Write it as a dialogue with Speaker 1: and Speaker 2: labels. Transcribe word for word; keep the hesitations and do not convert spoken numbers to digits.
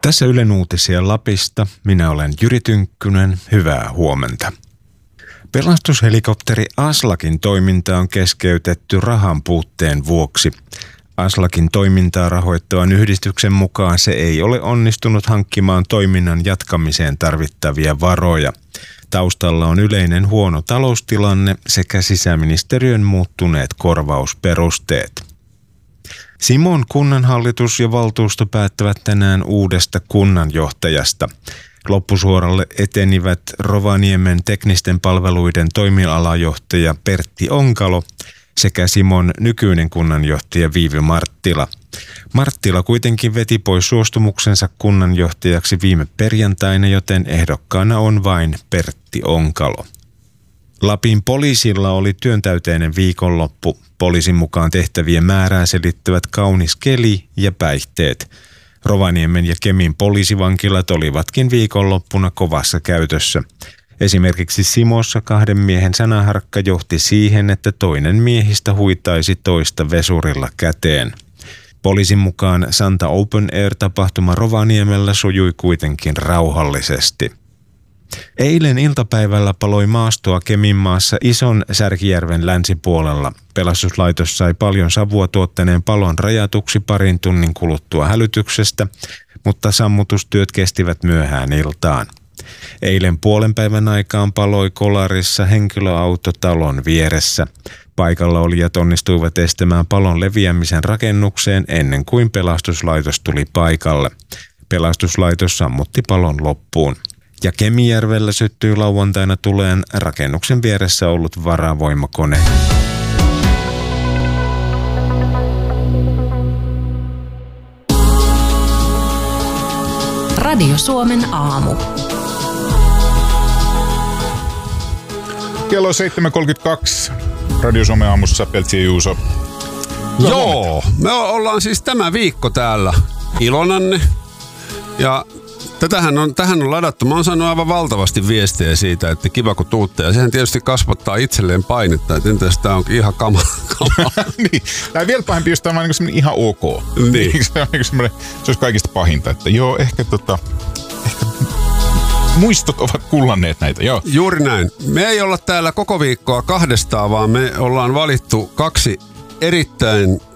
Speaker 1: Tässä Ylen uutisia Lapista. Minä olen Jyri Tynkkynen. Hyvää huomenta. Pelastushelikopteri Aslakin toiminta on keskeytetty rahan puutteen vuoksi. Aslakin toimintaa rahoittavan yhdistyksen mukaan se ei ole onnistunut hankkimaan toiminnan jatkamiseen tarvittavia varoja. Taustalla on yleinen huono taloustilanne sekä sisäministeriön muuttuneet korvausperusteet. Simon kunnanhallitus ja valtuusto päättävät tänään uudesta kunnanjohtajasta. Loppusuoralle etenivät Rovaniemen teknisten palveluiden toimialajohtaja Pertti Onkalo sekä Simon nykyinen kunnanjohtaja Viivi Marttila. Marttila kuitenkin veti pois suostumuksensa kunnanjohtajaksi viime perjantaina, joten ehdokkaana on vain Pertti Onkalo. Lapin poliisilla oli työntäyteinen viikonloppu. Poliisin mukaan tehtävien määrää selittävät kaunis keli ja päihteet. Rovaniemen ja Kemin poliisivankilat olivatkin viikonloppuna kovassa käytössä. Esimerkiksi Simossa kahden miehen sanaharkka johti siihen, että toinen miehistä huitaisi toista vesurilla käteen. Poliisin mukaan Santa Open Air-tapahtuma Rovaniemellä sujui kuitenkin rauhallisesti. Eilen iltapäivällä paloi maastoa Keminmaassa Ison Särkijärven länsipuolella. Pelastuslaitos sai paljon savua tuottaneen palon rajatuksi parin tunnin kuluttua hälytyksestä, mutta sammutustyöt kestivät myöhään iltaan. Eilen puolen päivän aikaan paloi Kolarissa henkilöauto talon vieressä. Paikalla olijat onnistuivat estämään palon leviämisen rakennukseen ennen kuin pelastuslaitos tuli paikalle. Pelastuslaitos sammutti palon loppuun. Ja Kemijärvellä syttyi lauantaina tuleen rakennuksen vieressä ollut varavoimakone.
Speaker 2: Radio Suomen aamu.
Speaker 3: Kello seitsemän kolmekymmentäkaksi. Radio Suomen aamussa Peltsi ja Juuso.
Speaker 4: Joo, me ollaan siis tämä viikko täällä ilonanne. Ja tätähän on, tähän on ladattu. Mä oon saanut aivan valtavasti viestejä siitä, että kiva kun tuutte. Ja sehän tietysti kasvattaa itselleen painetta, että entäs tää on ihan kamala.
Speaker 3: Niin, tää vielä pahempi, jos tää on niin semmoinen ihan ok.
Speaker 4: Niin.
Speaker 3: Se, on niin se olisi kaikista pahinta, että joo, ehkä tota... Ehkä muistot ovat kullanneet näitä, joo.
Speaker 4: Juuri näin. Me ei olla täällä koko viikkoa kahdestaan, vaan me ollaan valittu kaksi erittäin